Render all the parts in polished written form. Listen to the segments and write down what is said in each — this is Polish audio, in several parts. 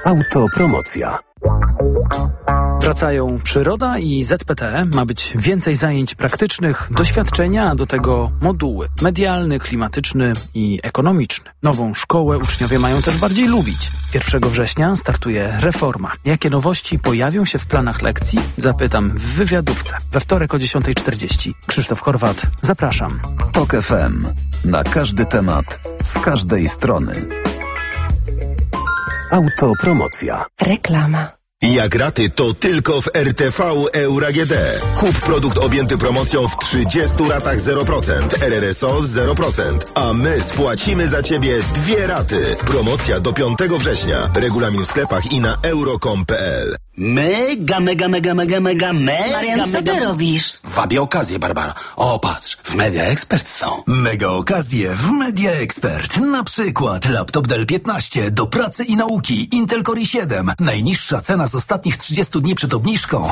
Autopromocja. Wracają przyroda i ZPT. Ma być więcej zajęć praktycznych, doświadczenia, a do tego moduły medialny, klimatyczny i ekonomiczny. Nową szkołę uczniowie mają też bardziej lubić. 1 września startuje reforma. Jakie nowości pojawią się w planach lekcji? Zapytam w wywiadówce. We wtorek o 10:40. Krzysztof Horwat, zapraszam. TOK FM. Na każdy temat, z każdej strony. Autopromocja. Reklama. Jak raty, to tylko w RTV Euro AGD. Kup produkt objęty promocją w 30 ratach 0%, RRSO 0%, a my spłacimy za Ciebie 2 raty. Promocja do 5 września. Regulamin w sklepach i na euro.com.pl. Mega. Marian, co ty robisz? Wabię okazję, Barbara. O, patrz, w Media Expert są. Mega okazje w Media Expert. Na przykład laptop Dell 15 do pracy i nauki. Intel Core i7. Najniższa cena z ostatnich 30 dni przed obniżką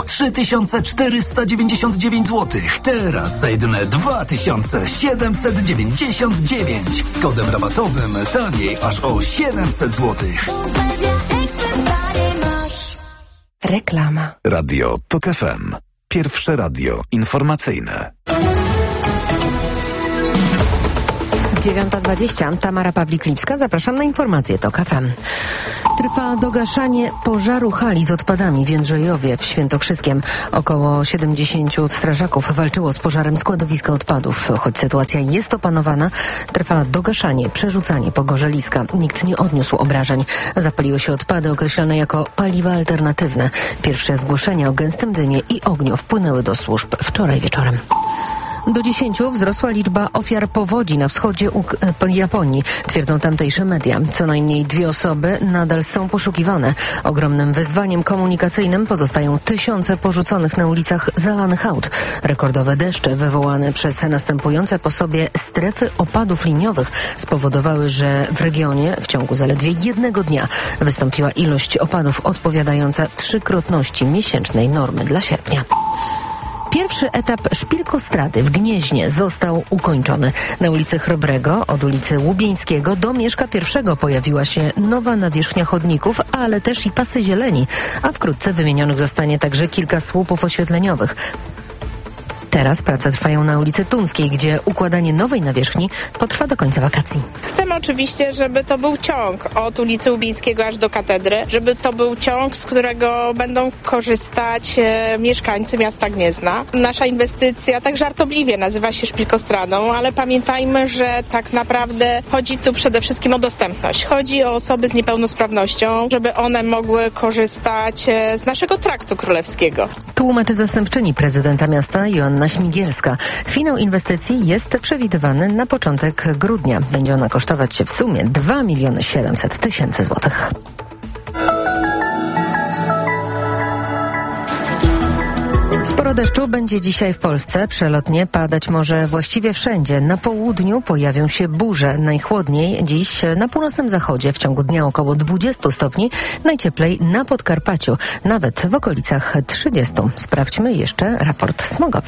3499 zł. Teraz za jedyne 2799. Z kodem rabatowym taniej aż o 700 zł. Reklama. Radio TOK FM. Pierwsze radio informacyjne. 9:20. Tamara Pawlik-Lipska. Zapraszam na informacje TOK FM. Trwa dogaszanie pożaru hali z odpadami w Jędrzejowie w Świętokrzyskiem. Około 70 strażaków walczyło z pożarem składowiska odpadów. Choć sytuacja jest opanowana, trwa dogaszanie, przerzucanie pogorzeliska. Nikt nie odniósł obrażeń. Zapaliły się odpady określane jako paliwa alternatywne. Pierwsze zgłoszenia o gęstym dymie i ogniu wpłynęły do służb wczoraj wieczorem. Do 10 wzrosła liczba ofiar powodzi na wschodzie Japonii, twierdzą tamtejsze media. Co najmniej 2 osoby nadal są poszukiwane. Ogromnym wyzwaniem komunikacyjnym pozostają tysiące porzuconych na ulicach zalanych aut. Rekordowe deszcze wywołane przez następujące po sobie strefy opadów liniowych spowodowały, że w regionie w ciągu zaledwie 1 dnia wystąpiła ilość opadów odpowiadająca 3-krotności miesięcznej normy dla sierpnia. Pierwszy etap szpilkostrady w Gnieźnie został ukończony. Na ulicy Chrobrego od ulicy Łubieńskiego do Mieszka I pojawiła się nowa nawierzchnia chodników, ale też i pasy zieleni, a wkrótce wymienionych zostanie także kilka słupów oświetleniowych. Teraz prace trwają na ulicy Tumskiej, gdzie układanie nowej nawierzchni potrwa do końca wakacji. Chcemy oczywiście, żeby to był ciąg od ulicy Łubieńskiego aż do Katedry, żeby to był ciąg, z którego będą korzystać mieszkańcy miasta Gniezna. Nasza inwestycja tak żartobliwie nazywa się szpilkostradą, ale pamiętajmy, że tak naprawdę chodzi tu przede wszystkim o dostępność. Chodzi o osoby z niepełnosprawnością, żeby one mogły korzystać z naszego traktu królewskiego. Tłumaczy zastępczyni prezydenta miasta Joanna Śmigielska. Finał inwestycji jest przewidywany na początek grudnia. Będzie ona kosztować w sumie 2 700 000 złotych. Sporo deszczu będzie dzisiaj w Polsce. Przelotnie padać może właściwie wszędzie. Na południu pojawią się burze. Najchłodniej dziś na północnym zachodzie w ciągu dnia około 20 stopni. Najcieplej na Podkarpaciu, nawet w okolicach 30. Sprawdźmy jeszcze raport smogowy.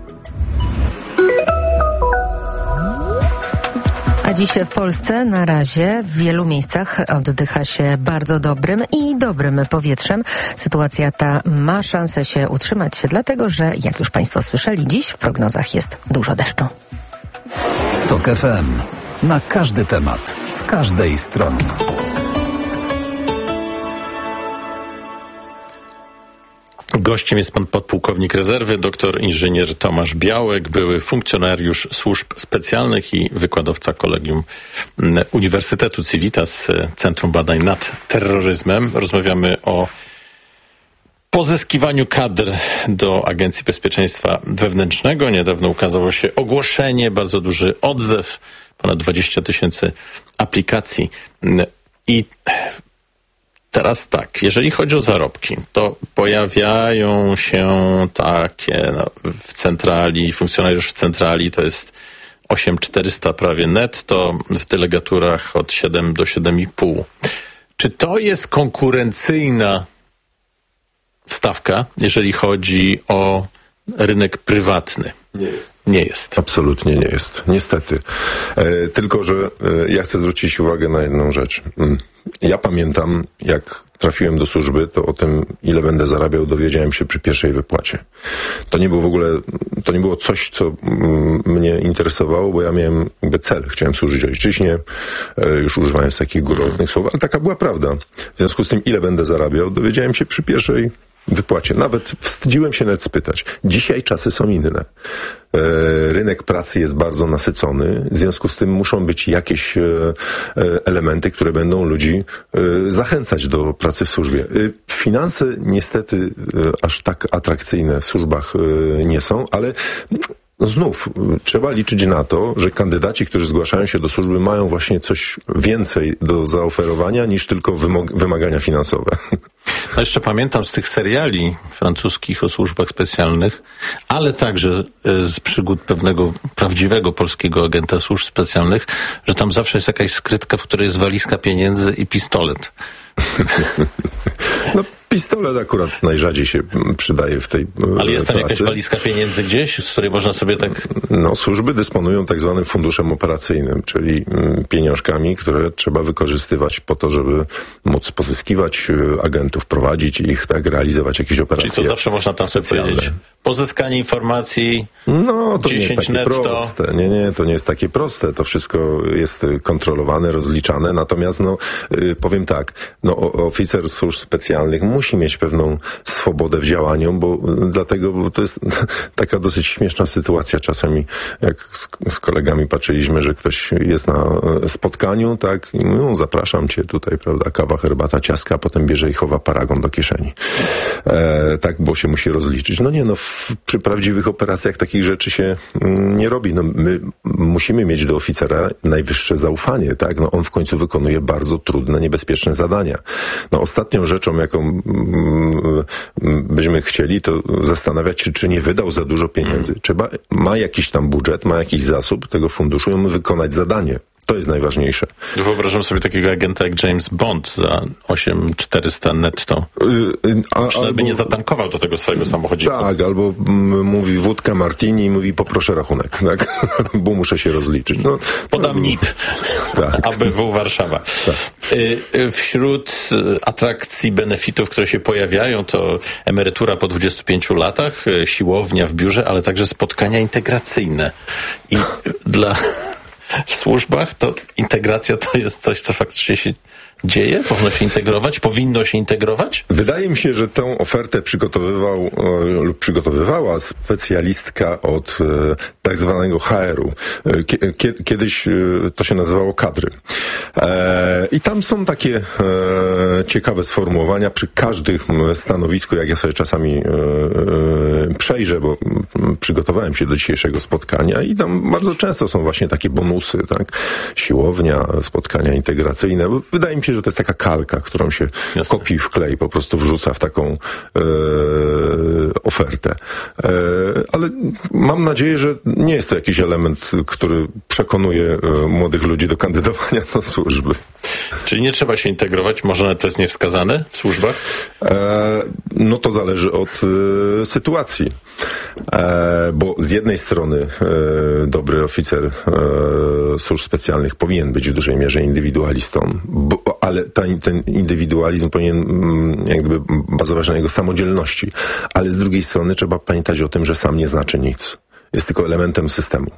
A dziś w Polsce na razie w wielu miejscach oddycha się bardzo dobrym powietrzem. Sytuacja ta ma szansę się utrzymać, dlatego że, jak już Państwo słyszeli, dziś w prognozach jest dużo deszczu. TOK FM. Na każdy temat, z każdej strony. Gościem jest pan podpułkownik rezerwy, doktor inżynier Tomasz Białek, były funkcjonariusz służb specjalnych i wykładowca Kolegium Uniwersytetu Civitas, Centrum Badań nad Terroryzmem. Rozmawiamy o pozyskiwaniu kadr do Agencji Bezpieczeństwa Wewnętrznego. Niedawno ukazało się ogłoszenie, bardzo duży odzew, ponad 20 000 aplikacji. I teraz tak, jeżeli chodzi o zarobki, to pojawiają się takie w centrali, funkcjonariusz w centrali to jest 8400 prawie netto, w delegaturach od 7 do 7,5. Czy to jest konkurencyjna stawka, jeżeli chodzi o rynek prywatny? Nie jest. Nie jest. Absolutnie nie jest. Niestety. Tylko że ja chcę zwrócić uwagę na jedną rzecz. Ja pamiętam, jak trafiłem do służby, to o tym, ile będę zarabiał, dowiedziałem się przy pierwszej wypłacie. To nie było w ogóle, to nie było coś, co mnie interesowało, bo ja miałem jakby cel. Chciałem służyć ojczyźnie, już używając takich górnolotnych słów, ale taka była prawda. W związku z tym, ile będę zarabiał, dowiedziałem się przy pierwszej wypłacie. Nawet wstydziłem się nawet spytać. Dzisiaj czasy są inne. Rynek pracy jest bardzo nasycony, w związku z tym muszą być jakieś elementy, które będą ludzi zachęcać do pracy w służbie. Finanse niestety aż tak atrakcyjne w służbach nie są, ale znów trzeba liczyć na to, że kandydaci, którzy zgłaszają się do służby, mają właśnie coś więcej do zaoferowania niż tylko wymagania finansowe. No jeszcze pamiętam z tych seriali francuskich o służbach specjalnych, ale także z przygód pewnego prawdziwego polskiego agenta służb specjalnych, że tam zawsze jest jakaś skrytka, w której jest walizka pieniędzy i pistolet. No, pistolet akurat najrzadziej się przydaje w tej Ale jest tam pracy. jakaś walizka pieniędzy gdzieś, z której można sobie tak... No, służby dysponują tak zwanym funduszem operacyjnym, czyli pieniążkami, które trzeba wykorzystywać po to, żeby móc pozyskiwać agentów, prowadzić ich, tak, realizować jakieś operacje. Czyli to zawsze można tam sobie powiedzieć. Pozyskanie informacji, no, to nie jest takie netto. proste. Nie, to nie jest takie proste. To wszystko jest kontrolowane, rozliczane. Natomiast, powiem tak, oficer służb specjalnych musi mieć pewną swobodę w działaniu, bo to jest taka dosyć śmieszna sytuacja czasami, jak z kolegami patrzyliśmy, że ktoś jest na spotkaniu, tak, i mówią, zapraszam cię tutaj, prawda, kawa, herbata, ciastka, a potem bierze i chowa paragon do kieszeni. Tak, bo się musi rozliczyć. Przy prawdziwych operacjach takich rzeczy się nie robi. My musimy mieć do oficera najwyższe zaufanie, tak? On w końcu wykonuje bardzo trudne, niebezpieczne zadania. Ostatnią rzeczą, jaką byśmy chcieli, to zastanawiać się, czy nie wydał za dużo pieniędzy. Ma jakiś tam budżet, ma jakiś zasób tego funduszu i on wykonać zadanie. To jest najważniejsze. Wyobrażam sobie takiego agenta jak James Bond za 8400 netto. Przynajmniej nie zatankował do tego swojego samochodziku. Tak, albo mówi wódka martini i mówi poproszę rachunek, tak? Bo muszę się rozliczyć. Podam NIP. Tak. ABW Warszawa. Tak. Wśród atrakcji, benefitów, które się pojawiają, to emerytura po 25 latach, siłownia w biurze, ale także spotkania integracyjne. I w służbach to integracja to jest coś, co faktycznie się dzieje? Powinno się integrować? Wydaje mi się, że tę ofertę przygotowywał lub przygotowywała specjalistka od tak zwanego HR-u. Kiedyś to się nazywało kadry. I tam są takie ciekawe sformułowania przy każdym stanowisku, jak ja sobie czasami przejrzę, bo przygotowałem się do dzisiejszego spotkania i tam bardzo często są właśnie takie bonusy, tak? Siłownia, spotkania integracyjne. Wydaje mi się, że to jest taka kalka, którą się kopi w klej, po prostu wrzuca w taką ofertę. Ale mam nadzieję, że nie jest to jakiś element, który przekonuje młodych ludzi do kandydowania do służby. Czyli nie trzeba się integrować? Może to jest niewskazane w służbach? To zależy od sytuacji. Bo z jednej strony dobry oficer służb specjalnych powinien być w dużej mierze indywidualistą, ale ten indywidualizm powinien jak gdyby bazować na jego samodzielności. Ale z drugiej strony trzeba pamiętać o tym, że sam nie znaczy nic. Jest tylko elementem systemu.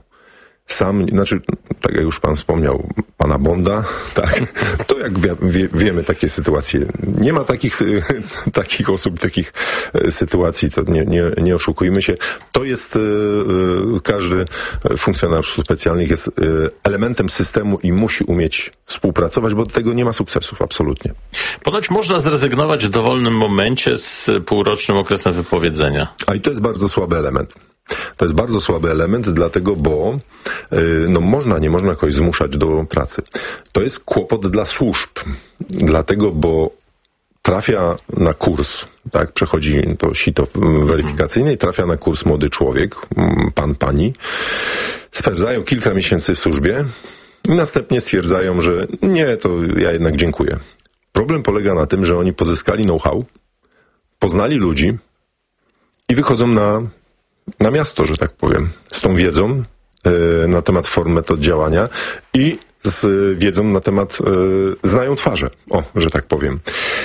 Tak jak już pan wspomniał, pana Bonda, tak, to jak wiemy takie sytuacje. Nie ma takich osób, takich sytuacji, to nie oszukujmy się. To jest, każdy funkcjonariusz służb specjalnych jest elementem systemu i musi umieć współpracować, bo do tego nie ma sukcesów, absolutnie. Ponoć można zrezygnować w dowolnym momencie z półrocznym okresem wypowiedzenia. I to jest bardzo słaby element. To jest bardzo słaby element, dlatego, bo nie można kogoś zmuszać do pracy. To jest kłopot dla służb, dlatego, bo trafia na kurs, tak, przechodzi to sito weryfikacyjne i trafia na kurs młody człowiek, pan, pani, spędzają kilka miesięcy w służbie i następnie stwierdzają, że nie, to ja jednak dziękuję. Problem polega na tym, że oni pozyskali know-how, poznali ludzi i wychodzą na miasto, że tak powiem, z tą wiedzą na temat form, metod działania i z wiedzą na temat, znają twarze, że tak powiem.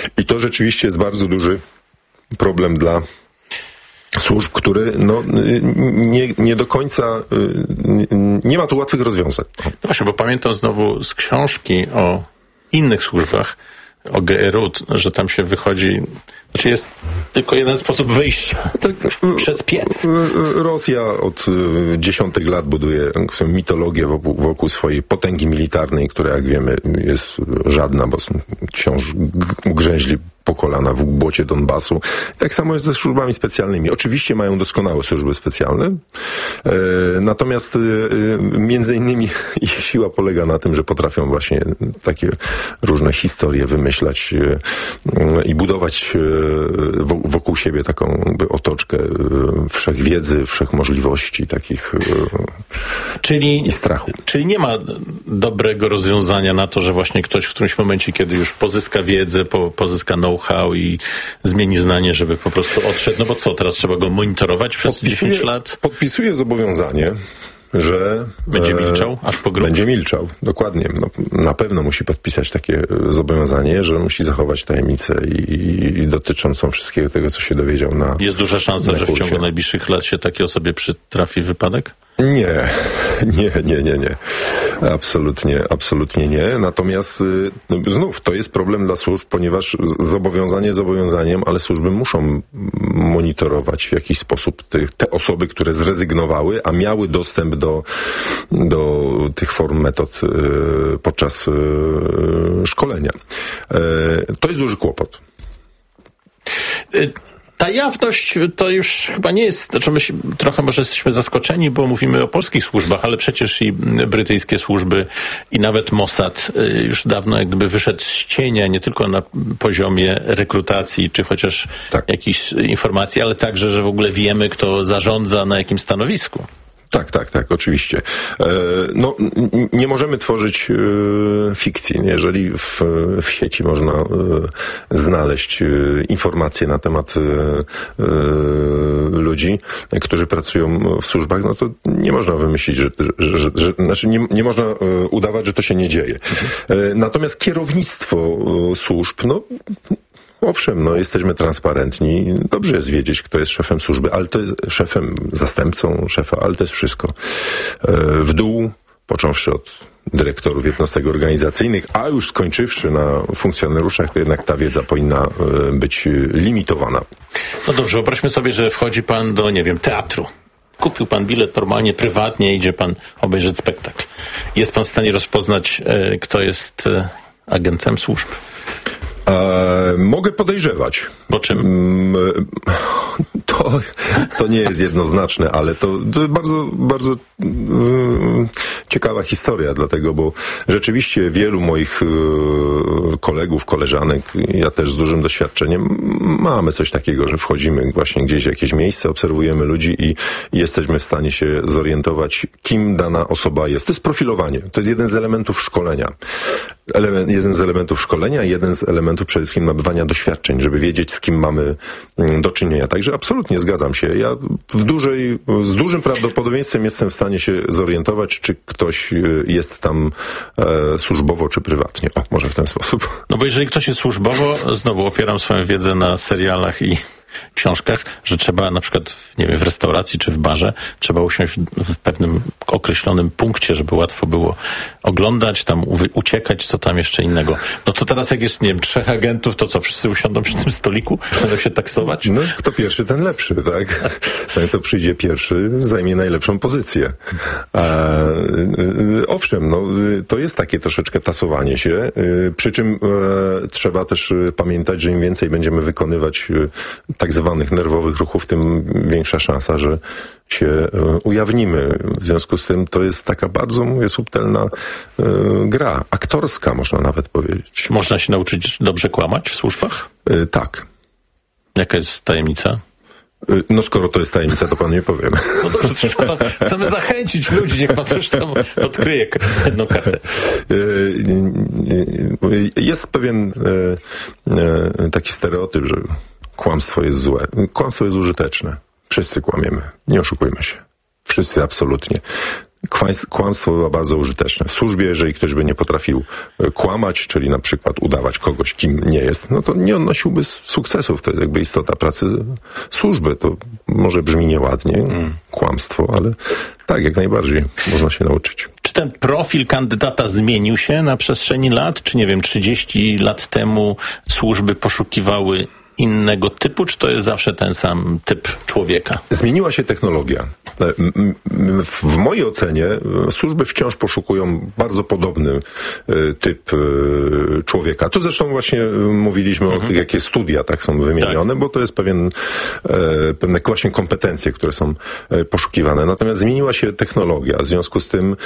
I to rzeczywiście jest bardzo duży problem dla służb, który nie do końca, nie ma tu łatwych rozwiązań. No właśnie, bo pamiętam znowu z książki o innych służbach, o GRU, że tam się wychodzi, znaczy jest tylko jeden sposób wyjścia, przez piec. Rosja od dziesiątek lat buduje swoją mitologię wokół swojej potęgi militarnej, która, jak wiemy, jest żadna, bo wciąż grzęźli po kolana w błocie Donbasu. Tak samo jest ze służbami specjalnymi. Oczywiście mają doskonałe służby specjalne, natomiast między innymi ich siła polega na tym, że potrafią właśnie takie różne historie wymyślać i budować wokół siebie taką otoczkę wszechwiedzy, wszechmożliwości takich i strachu. Czyli nie ma dobrego rozwiązania na to, że właśnie ktoś w którymś momencie, kiedy już pozyska wiedzę, pozyska know-how i zmieni zdanie, żeby po prostu odszedł. No bo co, teraz trzeba go monitorować przez 10 lat? Podpisuje zobowiązanie, że będzie milczał aż po grób. Będzie milczał, dokładnie. No, na pewno musi podpisać takie zobowiązanie, że musi zachować tajemnicę i dotyczącą wszystkiego tego, co się dowiedział na Jest duża szansa, na że w ciągu najbliższych lat się takiej osobie przytrafi wypadek? Nie. Absolutnie nie. Natomiast znów to jest problem dla służb, ponieważ zobowiązanie zobowiązaniem, ale służby muszą monitorować w jakiś sposób te osoby, które zrezygnowały, a miały dostęp do tych form, metod podczas szkolenia. To jest duży kłopot. Ta jawność to już chyba nie jest, znaczy my trochę może jesteśmy zaskoczeni, bo mówimy o polskich służbach, ale przecież i brytyjskie służby i nawet Mossad już dawno jak gdyby wyszedł z cienia, nie tylko na poziomie rekrutacji, czy chociaż jakichś informacji, ale także, że w ogóle wiemy, kto zarządza na jakim stanowisku. Tak, oczywiście. Nie możemy tworzyć fikcji. Jeżeli w sieci można znaleźć informacje na temat ludzi, którzy pracują w służbach, no to nie można wymyślić, znaczy nie można udawać, że to się nie dzieje. Natomiast kierownictwo służb, owszem, jesteśmy transparentni. Dobrze jest wiedzieć, kto jest szefem służby, ale to jest szefem, zastępcą szefa, ale to jest wszystko. W dół, począwszy od dyrektorów jednostek organizacyjnych, a już skończywszy na funkcjonariuszach, to jednak ta wiedza powinna być limitowana. No dobrze, wyobraźmy sobie, że wchodzi pan do, teatru. Kupił pan bilet normalnie, prywatnie, idzie pan obejrzeć spektakl. Jest pan w stanie rozpoznać, kto jest agentem służb? Mogę podejrzewać. Po czym? To nie jest jednoznaczne, ale to bardzo, bardzo ciekawa historia, dlatego, bo rzeczywiście wielu moich kolegów, koleżanek, ja też z dużym doświadczeniem, mamy coś takiego, że wchodzimy właśnie gdzieś w jakieś miejsce, obserwujemy ludzi i jesteśmy w stanie się zorientować, kim dana osoba jest. To jest profilowanie. To jest jeden z elementów szkolenia. Jeden z elementów szkolenia i jeden z elementów przede wszystkim nabywania doświadczeń, żeby wiedzieć, z kim mamy do czynienia. Także absolutnie zgadzam się. Ja z dużym prawdopodobieństwem jestem w stanie się zorientować, czy ktoś jest tam służbowo, czy prywatnie. Może w ten sposób. No bo jeżeli ktoś jest służbowo, znowu opieram swoją wiedzę na serialach i książkach, że trzeba na przykład, w restauracji czy w barze, trzeba usiąść w pewnym określonym punkcie, żeby łatwo było oglądać, tam uciekać, co tam jeszcze innego. No to teraz jak jest, 3 agentów, to co, wszyscy usiądą przy tym stoliku? Będą się taksować? No, kto pierwszy, ten lepszy, tak? Kto przyjdzie pierwszy, zajmie najlepszą pozycję. Owszem, to jest takie troszeczkę tasowanie się, przy czym trzeba też pamiętać, że im więcej będziemy wykonywać tak zwanych nerwowych ruchów, tym większa szansa, że się ujawnimy. W związku z tym to jest taka bardzo, subtelna gra. Aktorska, można nawet powiedzieć. Można się nauczyć dobrze kłamać w służbach? Tak. Jaka jest tajemnica? Skoro to jest tajemnica, to panu nie powiem. No dobrze, chcemy zachęcić ludzi, niech pan coś tam odkryje jedną kartę. Jest pewien taki stereotyp, że kłamstwo jest złe. Kłamstwo jest użyteczne. Wszyscy kłamiemy. Nie oszukujmy się. Wszyscy absolutnie. kłamstwo bywa bardzo użyteczne. W służbie, jeżeli ktoś by nie potrafił kłamać, czyli na przykład udawać kogoś, kim nie jest, no to nie odnosiłby sukcesów. To jest jakby istota pracy służby. To może brzmi nieładnie, kłamstwo, ale tak, jak najbardziej można się nauczyć. Czy ten profil kandydata zmienił się na przestrzeni lat? Czy nie wiem, 30 lat temu służby poszukiwały innego typu, czy to jest zawsze ten sam typ człowieka? Zmieniła się technologia. W mojej ocenie służby wciąż poszukują bardzo podobny typ człowieka. Tu zresztą właśnie mówiliśmy o tych, jakie studia tak są wymienione, bo to jest pewne właśnie kompetencje, które są poszukiwane. Natomiast zmieniła się technologia. W związku z tym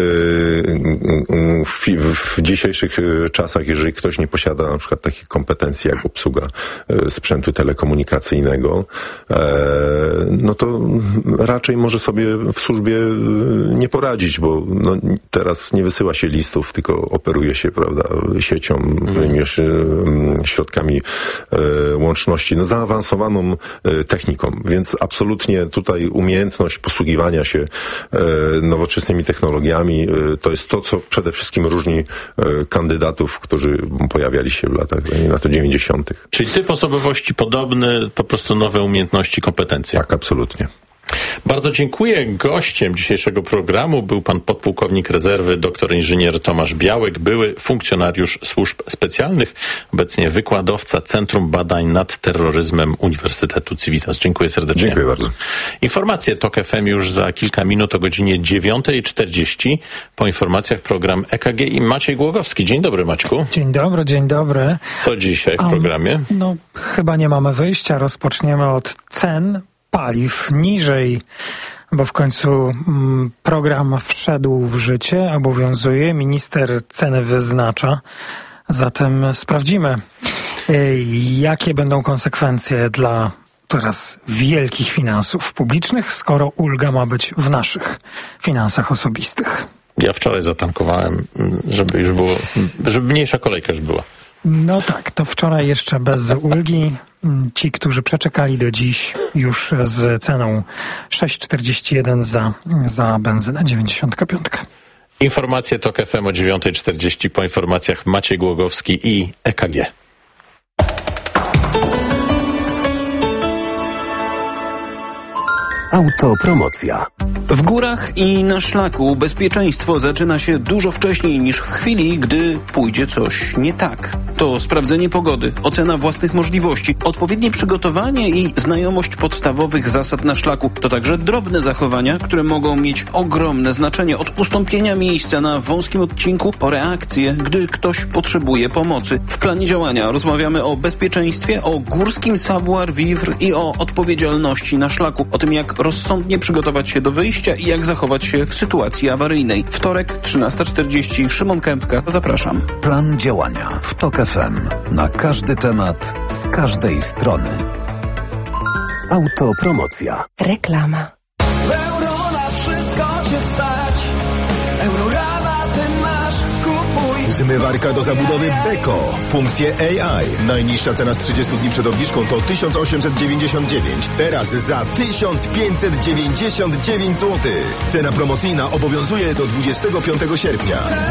w dzisiejszych czasach, jeżeli ktoś nie posiada na przykład takich kompetencji jak obsługa sprzętu telekomunikacyjnego, no to raczej może sobie w służbie nie poradzić, bo no, teraz nie wysyła się listów, tylko operuje się, prawda, siecią, środkami łączności, no, zaawansowaną techniką, więc absolutnie tutaj umiejętność posługiwania się nowoczesnymi technologiami to jest to, co przede wszystkim różni kandydatów, którzy pojawiali się w latach 90. Czyli typ osobowości podobny, po prostu nowe umiejętności, kompetencje. Tak, absolutnie. Bardzo dziękuję. Gościem dzisiejszego programu był pan podpułkownik rezerwy dr inżynier Tomasz Białek, były funkcjonariusz służb specjalnych, obecnie wykładowca Centrum Badań nad Terroryzmem Uniwersytetu Civitas. Dziękuję serdecznie. Dziękuję bardzo. Informacje TOK FM już za kilka minut o godzinie 9:40. Po informacjach program EKG i Maciej Głogowski. Dzień dobry, Maćku. Dzień dobry, dzień dobry. Co dzisiaj w programie? No, chyba nie mamy wyjścia. Rozpoczniemy od cen paliw niżej, bo w końcu program wszedł w życie, obowiązuje, minister ceny wyznacza. Zatem sprawdzimy, jakie będą konsekwencje dla teraz wielkich finansów publicznych, skoro ulga ma być w naszych finansach osobistych. Ja wczoraj zatankowałem, żeby już było, żeby mniejsza kolejka już była. No tak, to wczoraj jeszcze bez ulgi. Ci, którzy przeczekali do dziś już z ceną 6,41 za benzynę 95. Informacje TOK FM o 9:40, po informacjach Maciej Głogowski i EKG. Autopromocja. W górach i na szlaku bezpieczeństwo zaczyna się dużo wcześniej niż w chwili, gdy pójdzie coś nie tak. To sprawdzenie pogody, ocena własnych możliwości, odpowiednie przygotowanie i znajomość podstawowych zasad na szlaku. To także drobne zachowania, które mogą mieć ogromne znaczenie, od ustąpienia miejsca na wąskim odcinku po reakcję, gdy ktoś potrzebuje pomocy. W planie działania rozmawiamy o bezpieczeństwie, o górskim savoir-vivre i o odpowiedzialności na szlaku, o tym, jak rozsądnie przygotować się do wyjścia i jak zachować się w sytuacji awaryjnej. Wtorek, 13:40, Szymon Kępka. Zapraszam. Plan działania w TOK FM. Na każdy temat, z każdej strony. Autopromocja. Reklama. W euro na wszystko cię stać. Eurorabaty masz, kupuj. Zmywarka do zabudowy Beko. Funkcje AI. Najniższa cena z 30 dni przed obniżką to 1899. Teraz za 1599 zł. Cena promocyjna obowiązuje do 25 sierpnia.